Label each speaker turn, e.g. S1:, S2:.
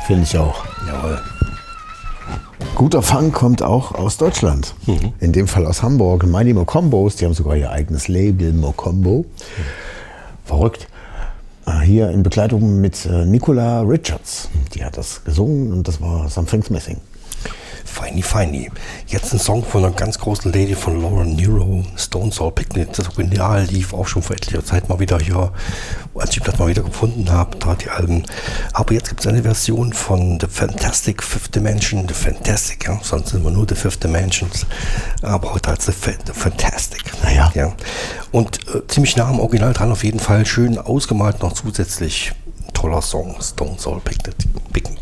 S1: Finde ich auch.
S2: Jawohl.
S1: Guter Funk kommt auch aus Deutschland. In dem Fall aus Hamburg. Mighty Mocombos, die haben sogar ihr eigenes Label, Mocombo. Verrückt. Hier in Begleitung mit Nicola Richards. Die hat das gesungen und das war Something's Missing.
S2: Feini, feini. Jetzt ein Song von einer ganz großen Lady von Lauren Nero, Stone Sour Picnic. Das Original lief auch schon vor etlicher Zeit mal wieder hier, als ich das mal wieder gefunden habe, da die Alben. Aber jetzt gibt es eine Version von The Fantastic Fifth Dimension, The Fantastic, ja, sonst sind wir nur The Fifth Dimensions, aber heute als The Fantastic.
S1: Naja.
S2: Ja. Und ziemlich nah am Original dran auf jeden Fall, schön ausgemalt noch zusätzlich. Toller Song, Stone Sour Picnic.